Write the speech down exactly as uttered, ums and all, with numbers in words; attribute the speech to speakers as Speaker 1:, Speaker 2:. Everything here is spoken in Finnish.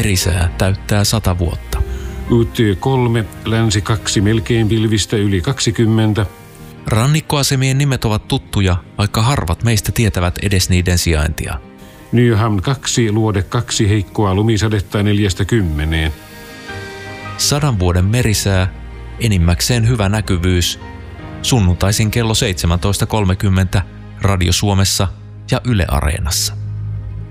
Speaker 1: merisää täyttää sata vuotta.
Speaker 2: U T kolme, länsi kaksi, melkein pilvistä yli kaksikymmentä.
Speaker 1: Rannikkoasemien nimet ovat tuttuja, vaikka harvat meistä tietävät edes niiden sijaintia.
Speaker 2: Nyhamn kaksi, luode kaksi, heikkoa lumisadetta neljästä kymmeneen.
Speaker 1: Sadan vuoden merisää, enimmäkseen hyvä näkyvyys. Sunnuntaisin kello seitsemäntoista kolmekymmentä Radio Suomessa ja Yle Areenassa.